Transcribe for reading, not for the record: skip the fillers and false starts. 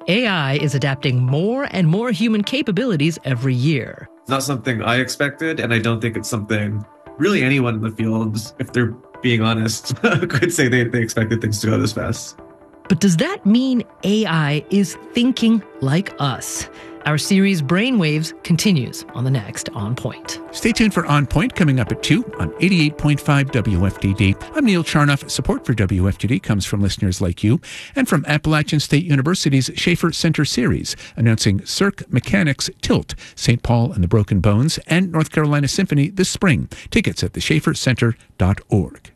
AI is adapting more and more human capabilities every year. It's not something I expected, and I don't think it's something really anyone in the field, if they're being honest, could say they expected things to go this fast. But does that mean AI is thinking like us? Our series Brainwaves continues on the next On Point. Stay tuned for On Point coming up at 2 on 88.5 WFDD. I'm Neil Charnoff. Support for WFDD comes from listeners like you and from Appalachian State University's Schaefer Center Series, announcing Cirque Mechanics Tilt, St. Paul and the Broken Bones, and North Carolina Symphony this spring. Tickets at theschaefercenter.org.